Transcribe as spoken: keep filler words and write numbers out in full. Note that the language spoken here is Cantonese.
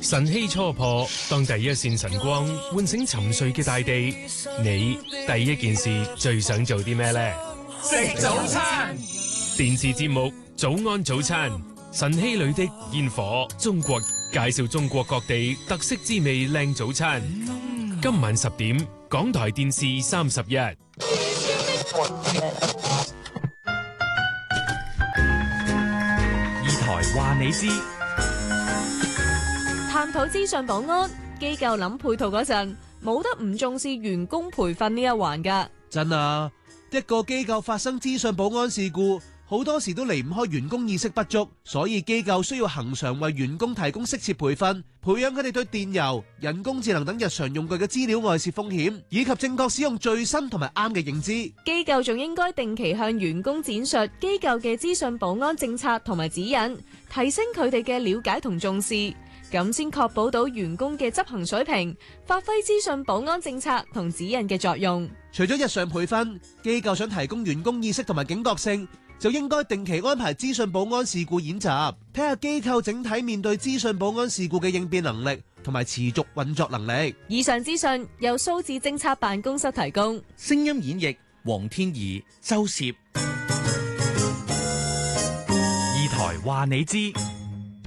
晨曦初破，當第一線晨光喚醒沉睡嘅大地，你第一件事最想做啲咩呢？ 食早餐。 電視節目早安早餐，晨曦裏的煙火，中國介紹中國各地特色滋味靚早餐。今晚十點，港台電視三十一。 二台話你知。 探討資訊保安，機構諗配套嗰陣，冇得唔重視員工培訓呢一環㗎。 真啊，一個機構發生資訊保安事故，好多時都離唔開員工意識不足，所以機構需要恆常為員工提供適切培訓，培養佢哋對電郵、人工智能等日常用具嘅資料外泄風險，以及正確使用最新同埋啱嘅認知。 機構仲應該定期向員工展述機構嘅資訊保安政策同埋指引，提升佢哋嘅了解同重視。咁先確保到員工嘅執行水平，發揮資訊保安政策同指引嘅作用。 除咗日常培訓，機構想提供員工意識同埋警覺性，就應該定期安排資訊保安事故演習，睇下機構整體面對資訊保安事故嘅應變能力同埋持續運作能力。 以上資訊由數字政策辦公室提供。 聲音演繹黃天怡、周攝。二台話你知。